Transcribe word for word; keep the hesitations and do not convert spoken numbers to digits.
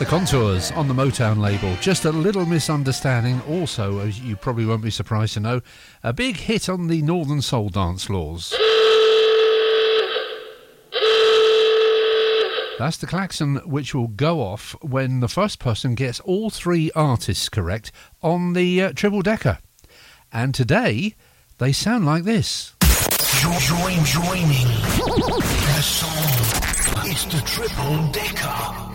The Contours on the Motown label. Just a little misunderstanding. Also, as you probably won't be surprised to know, a big hit on the Northern Soul dance floors. That's the klaxon which will go off when the first person gets all three artists correct on the uh, triple decker. And today, they sound like this. Join, joining the song. It's the triple decker.